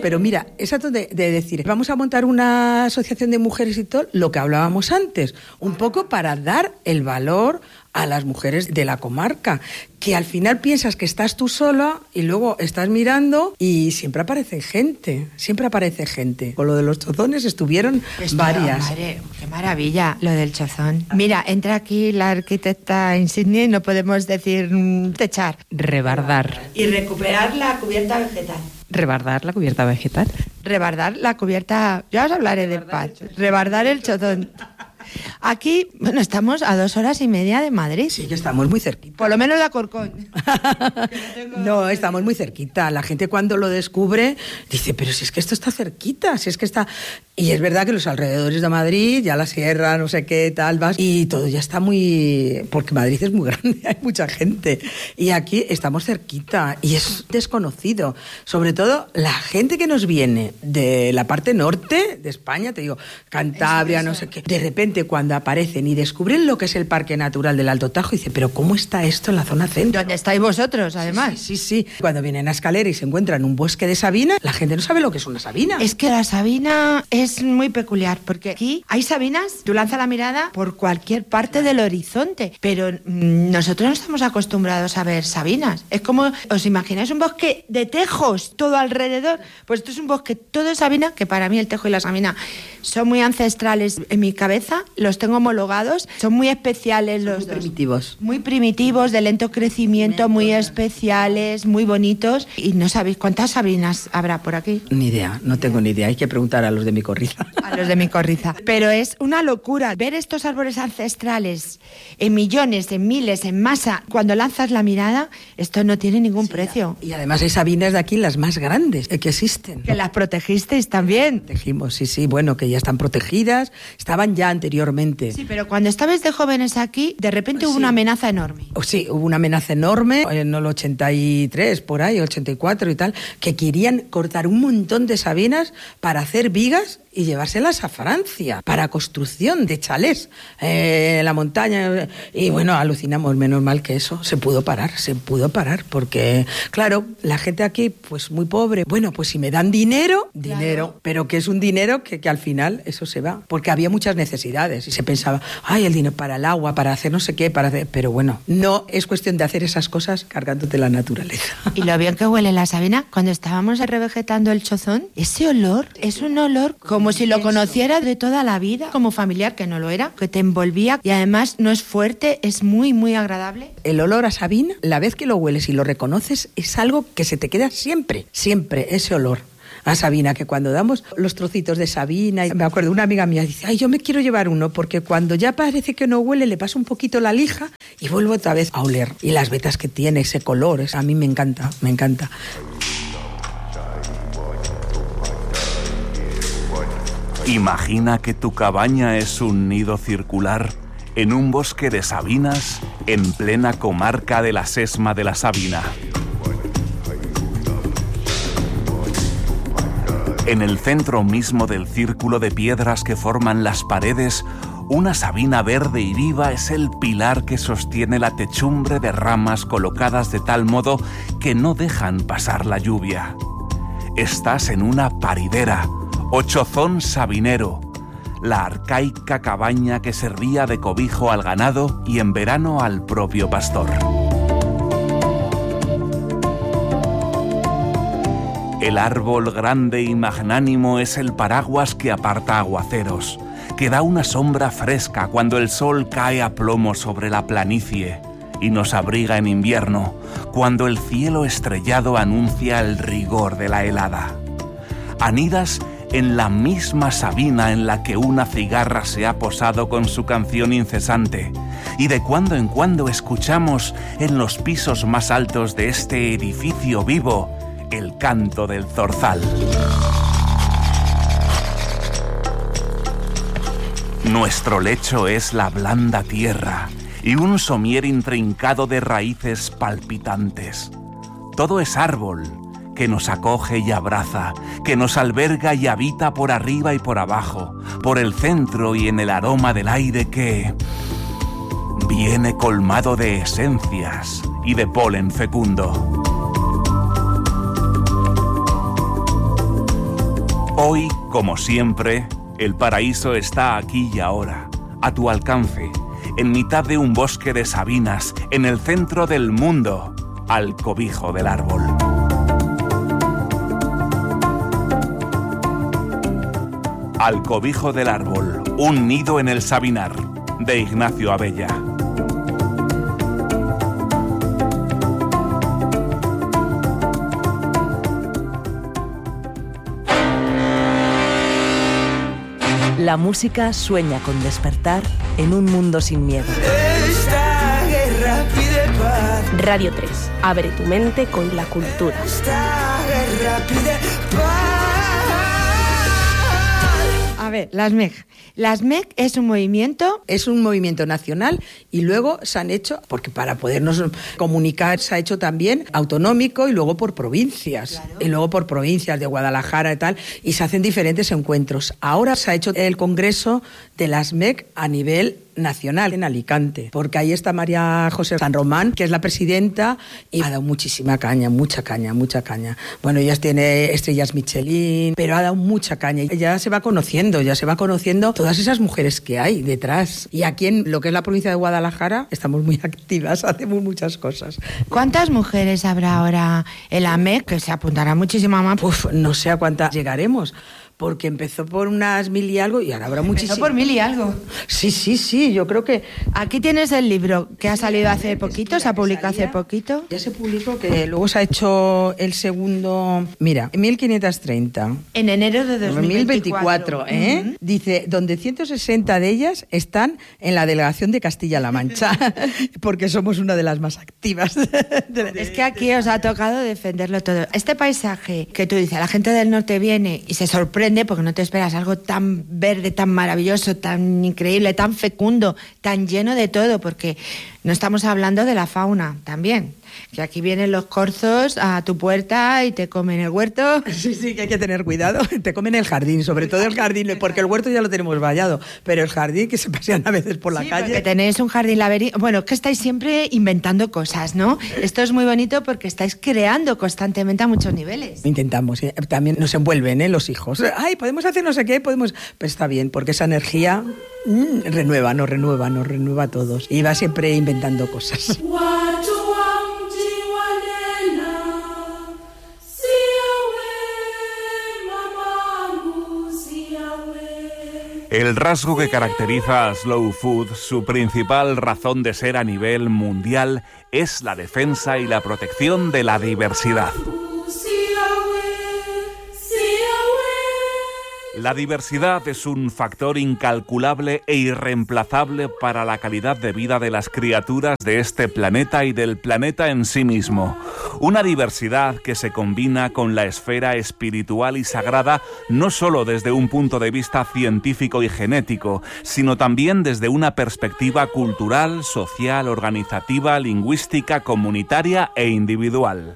pero mira, es de decir, vamos a montar una asociación de mujeres y todo, lo que hablábamos antes, un poco para dar el valor a las mujeres de la comarca, que al final piensas que estás tú sola y luego estás mirando y siempre aparece gente. Con lo de los chozones estuvieron varias. Madre, qué maravilla lo del chozón. Mira, entra aquí la arquitecta insignia y no podemos decir techar. Rebardar. Y recuperar la cubierta vegetal. ¿Rebardar la cubierta vegetal? Rebardar la cubierta... Ya os hablaré del patio. Rebardar el chozón. Aquí, bueno, estamos a 2 horas y media de Madrid. Sí, que estamos muy cerquita. Por lo menos de Alcorcón. No, estamos muy cerquita. La gente cuando lo descubre dice, pero si es que esto está cerquita, si es que está... Y es verdad que los alrededores de Madrid, ya la sierra, no sé qué, tal, vas, y todo ya está muy... Porque Madrid es muy grande, hay mucha gente. Y aquí estamos cerquita y es desconocido. Sobre todo la gente que nos viene de la parte norte de España, te digo, Cantabria, no sé qué. De repente cuando aparecen y descubren lo que es el Parque Natural del Alto Tajo, dice, pero ¿cómo está esto en la zona centro? ¿Dónde estáis vosotros, además? Sí. Cuando vienen a Escalera y se encuentran un bosque de sabina, la gente no sabe lo que es una sabina. Es que la sabina es muy peculiar, porque aquí hay sabinas, tú lanzas la mirada por cualquier parte del horizonte, pero nosotros no estamos acostumbrados a ver sabinas. Es como, ¿os imagináis un bosque de tejos todo alrededor? Pues esto es un bosque todo de sabina, que para mí el tejo y la sabina son muy ancestrales en mi cabeza, los tengo homologados, son muy especiales los dos. Muy primitivos, de lento crecimiento, muy especiales, muy bonitos. Y no sabéis cuántas sabinas habrá por aquí. Ni idea, no tengo ni idea, hay que preguntar a los de mi corriza. A los de mi corriza. Pero es una locura ver estos árboles ancestrales en millones, en miles, en masa. Cuando lanzas la mirada, esto no tiene ningún precio. Y además hay sabinas de aquí las más grandes que existen. Que las protegisteis también. Protegimos, sí, bueno, que ya están protegidas, estaban ya anteriormente. Sí, pero cuando estabais de jóvenes aquí, de repente hubo una amenaza enorme. Sí, hubo una amenaza enorme en el 83, por ahí, 84 y tal, que querían cortar un montón de sabinas para hacer vigas y llevárselas a Francia para construcción de chalés en la montaña. Y bueno, alucinamos, menos mal que eso se pudo parar, porque claro, la gente aquí pues muy pobre. Bueno, pues si me dan dinero, pero que es un dinero que al final eso se va, porque había muchas necesidades y se pensaba, ay, el dinero para el agua, para hacer no sé qué, pero bueno, no es cuestión de hacer esas cosas cargándote la naturaleza. Y lo bien que huele la sabina, cuando estábamos revegetando el chozón, ese olor es un olor como si lo conociera de toda la vida, como familiar, que no lo era, que te envolvía y además no es fuerte, es muy, muy agradable. El olor a sabina, la vez que lo hueles y lo reconoces, es algo que se te queda siempre, ese olor a sabina, que cuando damos los trocitos de sabina, me acuerdo, una amiga mía dice, ay, yo me quiero llevar uno, porque cuando ya parece que no huele, le paso un poquito la lija y vuelvo otra vez a oler. Y las vetas que tiene, ese color, a mí me encanta. Imagina que tu cabaña es un nido circular en un bosque de sabinas en plena comarca de la Sesma de la Sabina. En el centro mismo del círculo de piedras que forman las paredes, una sabina verde y viva es el pilar que sostiene la techumbre de ramas colocadas de tal modo que no dejan pasar la lluvia. Estás en una paridera, o chozón sabinero, la arcaica cabaña que servía de cobijo al ganado y en verano al propio pastor. El árbol grande y magnánimo es el paraguas que aparta aguaceros, que da una sombra fresca cuando el sol cae a plomo sobre la planicie y nos abriga en invierno, cuando el cielo estrellado anuncia el rigor de la helada. Anidas en la misma sabina en la que una cigarra se ha posado con su canción incesante, y de cuando en cuando escuchamos en los pisos más altos de este edificio vivo el canto del zorzal. Nuestro lecho es la blanda tierra y un somier intrincado de raíces palpitantes. Todo es árbol que nos acoge y abraza, que nos alberga y habita por arriba y por abajo, por el centro y en el aroma del aire que viene colmado de esencias y de polen fecundo. Hoy, como siempre, el paraíso está aquí y ahora, a tu alcance, en mitad de un bosque de sabinas, en el centro del mundo, al cobijo del árbol. Al cobijo del árbol, un nido en el Sabinar, de Ignacio Abella. La música sueña con despertar en un mundo sin miedo. Esta guerra pide paz. Radio 3. Abre tu mente con la cultura. Esta guerra pide paz. A ver, las MEC. Las MEC es un movimiento... Es un movimiento nacional y luego se han hecho, porque para podernos comunicar se ha hecho también autonómico y luego por provincias. Claro. Y luego por provincias de Guadalajara y tal, y se hacen diferentes encuentros. Ahora se ha hecho el congreso de las MEC a nivel nacional en Alicante, porque ahí está María José San Román, que es la presidenta, y ha dado muchísima caña, mucha caña. Bueno, ella tiene estrellas Michelin, pero ha dado mucha caña. Ya se va conociendo todas esas mujeres que hay detrás. Y aquí en lo que es la provincia de Guadalajara estamos muy activas, hacemos muchas cosas. ¿Cuántas mujeres habrá ahora en la MEC? Que se apuntará muchísima más. No sé a cuántas llegaremos, porque empezó por unas 1000 y algo y ahora habrá muchísimas. Empezó por 1000 y algo. Sí, yo creo que... Aquí tienes el libro que ha salido hace poquito, se ha publicado hace poquito. Ya se publicó, que luego se ha hecho el segundo... Mira, 1530. En enero de 2024. Uh-huh. Dice, donde 160 de ellas están en la delegación de Castilla-La Mancha, porque somos una de las más activas. Es que aquí os ha tocado defenderlo todo. Este paisaje que tú dices, la gente del norte viene y se sorprende porque no te esperas algo tan verde, tan maravilloso, tan increíble, tan fecundo, tan lleno de todo, porque no estamos hablando de la fauna también, que aquí vienen los corzos a tu puerta y te comen el huerto. Sí, que hay que tener cuidado, te comen el jardín, sobre todo el jardín, porque el huerto ya lo tenemos vallado, pero el jardín que se pasean a veces por la calle. Porque tenéis un jardín laberinto, bueno, que estáis siempre inventando cosas, ¿no? Esto es muy bonito porque estáis creando constantemente a muchos niveles. Intentamos, también nos envuelven los hijos. Ay, podemos hacer no sé qué, podemos... Pues está bien, porque esa energía nos renueva a todos. Y va siempre inventando cosas. El rasgo que caracteriza a Slow Food, su principal razón de ser a nivel mundial, es la defensa y la protección de la diversidad. La diversidad es un factor incalculable e irreemplazable para la calidad de vida de las criaturas de este planeta y del planeta en sí mismo. Una diversidad que se combina con la esfera espiritual y sagrada no solo desde un punto de vista científico y genético, sino también desde una perspectiva cultural, social, organizativa, lingüística, comunitaria e individual.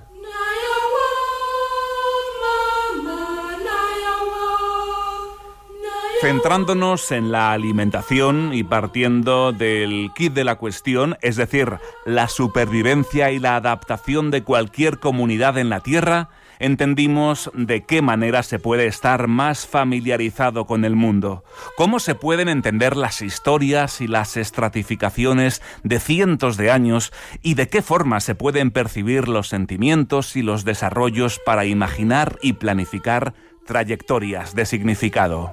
Centrándonos en la alimentación y partiendo del quid de la cuestión, es decir, la supervivencia y la adaptación de cualquier comunidad en la Tierra, entendimos de qué manera se puede estar más familiarizado con el mundo, cómo se pueden entender las historias y las estratificaciones de cientos de años y de qué forma se pueden percibir los sentimientos y los desarrollos para imaginar y planificar trayectorias de significado.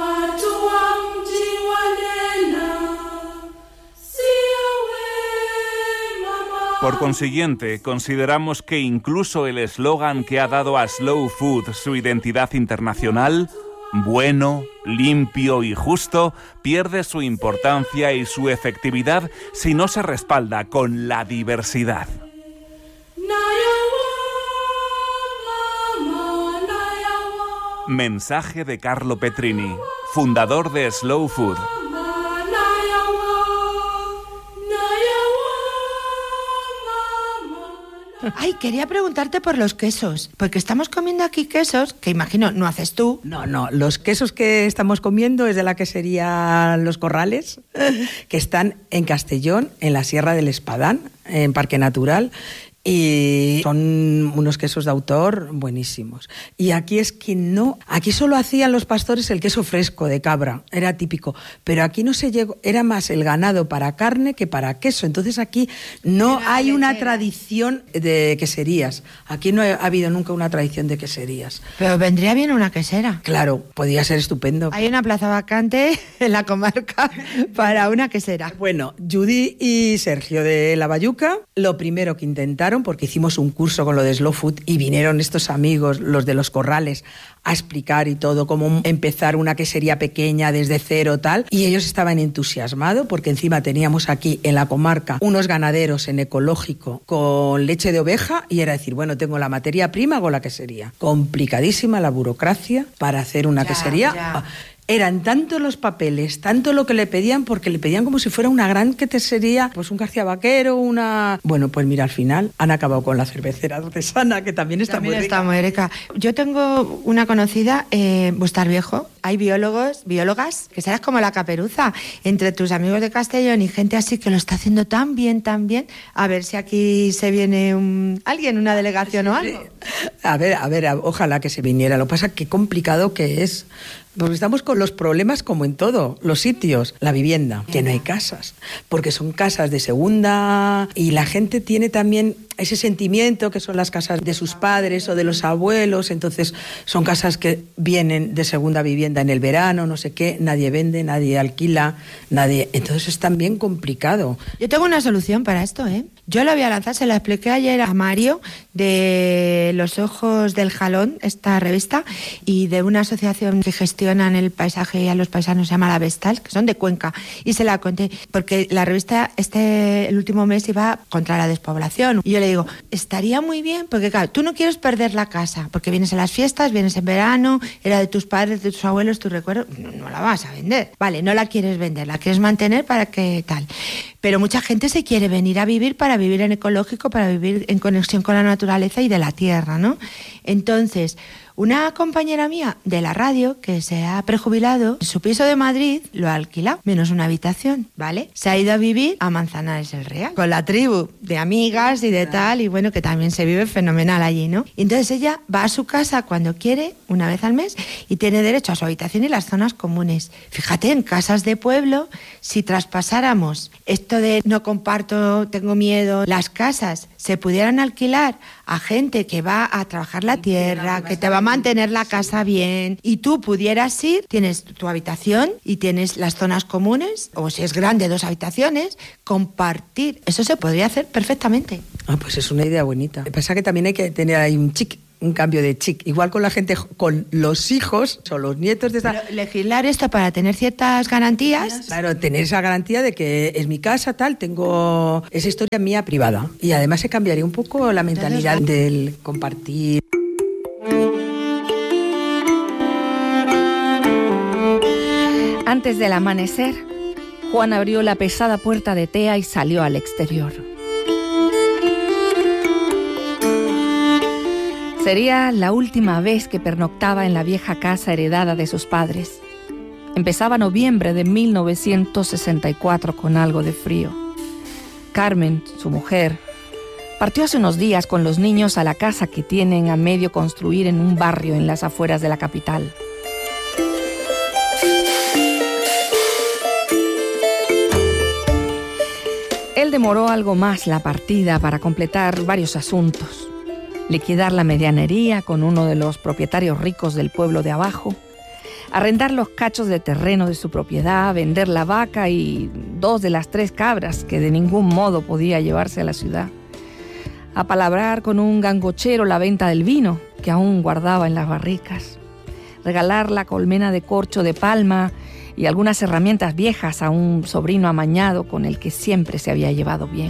Por consiguiente, consideramos que incluso el eslogan que ha dado a Slow Food su identidad internacional, bueno, limpio y justo, pierde su importancia y su efectividad si no se respalda con la diversidad. Mensaje de Carlo Petrini, fundador de Slow Food. Ay, quería preguntarte por los quesos, porque estamos comiendo aquí quesos que imagino no haces tú. No, los quesos que estamos comiendo es de la quesería Los Corrales, que están en Castellón, en la Sierra del Espadán, en Parque Natural. y son unos quesos de autor buenísimos. Y aquí es que no, aquí solo hacían los pastores el queso fresco de cabra, era típico, pero aquí no se llegó, era más el ganado para carne que para queso, entonces aquí no hay una tradición de queserías, aquí no ha habido nunca una tradición de queserías. Pero vendría bien una quesera. Claro, podría ser estupendo. Hay una plaza vacante en la comarca para una quesera. Bueno, Judy y Sergio de La Bayuca, lo primero que intentaron, porque hicimos un curso con lo de Slow Food y vinieron estos amigos, los de los corrales, a explicar y todo, cómo empezar una quesería pequeña desde cero, tal, y ellos estaban entusiasmados porque encima teníamos aquí en la comarca unos ganaderos en ecológico con leche de oveja y era decir, bueno, tengo la materia prima, hago la quesería. Complicadísima la burocracia para hacer una quesería. Ya. Eran tanto los papeles, tanto lo que le pedían, porque le pedían como si fuera una gran quesería, pues un García Vaquero, una... Bueno, pues mira, al final han acabado con la cervecera artesana, que también está muy rica. Está muy rica. Yo tengo una conocida, Bustar Viejo. Hay biólogas, que serás como la caperuza, entre tus amigos de Castellón y gente así que lo está haciendo tan bien, a ver si aquí se viene alguien, una delegación o algo. A ver, ojalá que se viniera. Lo que pasa es que complicado que es... Porque estamos con los problemas como en todo, los sitios, la vivienda, que no hay casas, porque son casas de segunda y la gente tiene también ese sentimiento que son las casas de sus padres o de los abuelos, entonces son casas que vienen de segunda vivienda en el verano, no sé qué, nadie vende, nadie alquila, entonces es también complicado. Yo tengo una solución para esto, Yo la voy a lanzar, se la expliqué ayer a Mario de Los Ojos del Jalón, esta revista, y de una asociación que gestionan el paisaje y a los paisanos, se llama La Vestal, que son de Cuenca, y se la conté, porque la revista el último mes iba contra la despoblación, y yo le digo, estaría muy bien, porque claro, tú no quieres perder la casa, porque vienes a las fiestas, vienes en verano, era de tus padres, de tus abuelos, tu recuerdo, no la vas a vender, vale, no la quieres vender, la quieres mantener para que tal, pero mucha gente se quiere venir a vivir para vivir en ecológico, para vivir en conexión con la naturaleza y de la tierra, ¿no? Entonces, una compañera mía de la radio que se ha prejubilado, su piso de Madrid lo ha alquilado, menos una habitación, ¿vale? Se ha ido a vivir a Manzanares el Real, con la tribu de amigas y de tal, y bueno, que también se vive fenomenal allí, ¿no? Y entonces ella va a su casa cuando quiere, una vez al mes, y tiene derecho a su habitación y las zonas comunes. Fíjate, en casas de pueblo, si traspasáramos esto de no comparto, tengo miedo, las casas se pudieran alquilar a gente que va a trabajar la tierra, que te va a mantener la casa bien, y tú pudieras ir, tienes tu habitación y tienes las zonas comunes, o si es grande, 2 habitaciones, compartir. Eso se podría hacer perfectamente. Pues es una idea bonita. Lo que pasa es que también hay que tener ahí un cambio de chic, igual con la gente, con los hijos o los nietos de esta... Pero legislar esto para tener ciertas garantías. Claro, tener esa garantía de que es mi casa, tal, tengo esa historia mía privada. Y además se cambiaría un poco la mentalidad del compartir. Antes del amanecer, Juan abrió la pesada puerta de tea y salió al exterior. Sería la última vez que pernoctaba en la vieja casa heredada de sus padres. Empezaba noviembre de 1964 con algo de frío. Carmen, su mujer, partió hace unos días con los niños a la casa que tienen a medio construir en un barrio en las afueras de la capital. Él demoró algo más la partida para completar varios asuntos. Liquidar la medianería con uno de los propietarios ricos del pueblo de abajo, arrendar los cachos de terreno de su propiedad, vender la vaca y 2 de las 3 cabras que de ningún modo podía llevarse a la ciudad, apalabrar con un gangochero la venta del vino que aún guardaba en las barricas, regalar la colmena de corcho de palma y algunas herramientas viejas a un sobrino amañado con el que siempre se había llevado bien.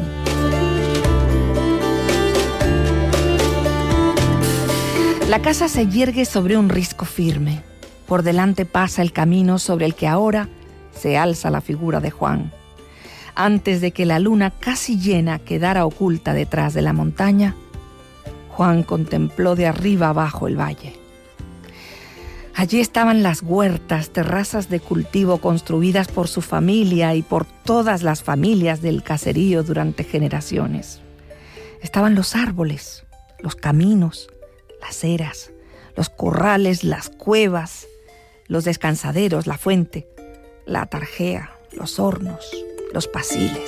La casa se yergue sobre un risco firme. Por delante pasa el camino sobre el que ahora se alza la figura de Juan. Antes de que la luna casi llena quedara oculta detrás de la montaña, Juan contempló de arriba abajo el valle. Allí estaban las huertas, terrazas de cultivo construidas por su familia y por todas las familias del caserío durante generaciones. estaban los árboles, los caminos, las eras, los corrales, las cuevas, los descansaderos, la fuente, la tarjea, los hornos, los pasiles.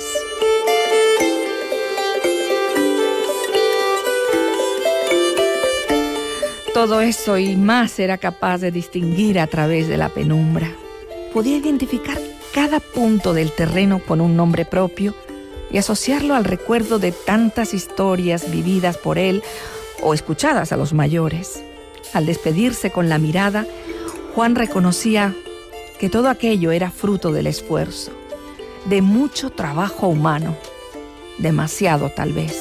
Todo eso y más era capaz de distinguir a través de la penumbra. Podía identificar cada punto del terreno con un nombre propio y asociarlo al recuerdo de tantas historias vividas por él o escuchadas a los mayores. Al despedirse con la mirada, Juan reconocía que todo aquello era fruto del esfuerzo, de mucho trabajo humano, demasiado tal vez.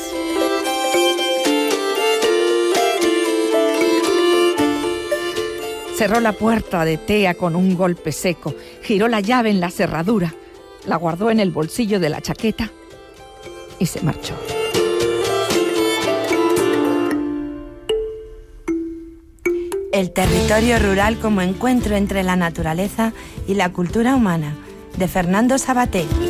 Cerró la puerta de tea con un golpe seco, giró la llave en la cerradura, la guardó en el bolsillo de la chaqueta y se marchó. El territorio rural como encuentro entre la naturaleza y la cultura humana, de Fernando Sabaté.